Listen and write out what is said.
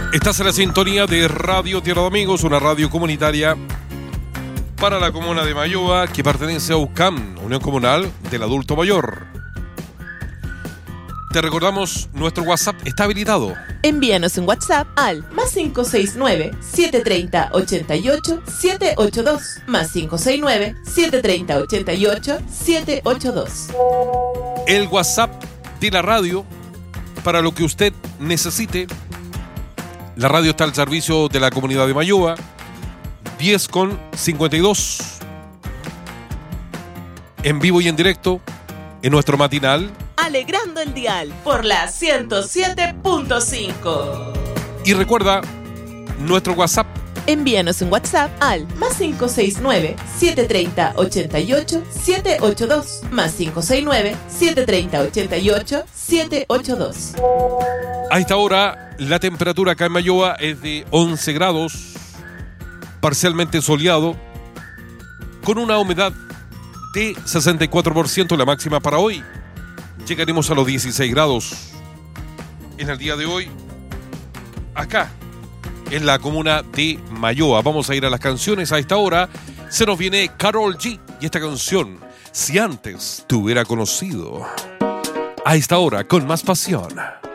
Estás en la sintonía de Radio Tierra de Amigos, una radio comunitaria para la comuna de Mayoa que pertenece a UCAM, Unión Comunal del Adulto Mayor. Te recordamos, nuestro WhatsApp está habilitado. Envíanos un WhatsApp al +569 730 88 782 +569 730 88 782. El WhatsApp de la radio para lo que usted necesite. La radio está al servicio de la comunidad de Mayoa. 10:52. En vivo y en directo en nuestro matinal. Alegrando el dial por la 107.5. Y recuerda, nuestro WhatsApp. Envíanos un WhatsApp al +569 730 88 782 +569 730 88 782. A esta hora, la temperatura acá en Mayoa es de 11 grados, parcialmente soleado, con una humedad de 64%, la máxima para hoy. Llegaremos a los 16 grados en el día de hoy, acá, en la comuna de Mayoa. Vamos a ir a las canciones. A esta hora se nos viene Karol G y esta canción, Si antes te hubiera conocido. A esta hora, con más pasión.